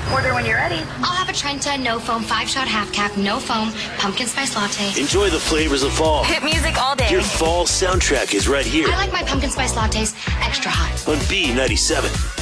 Order when you're ready. I'll have a Trenta, no foam, 5-shot half cap, no foam, pumpkin spice latte. Enjoy the flavors of fall. Hit music all day. Your fall soundtrack is right here I like my pumpkin spice lattes extra hot. on B97.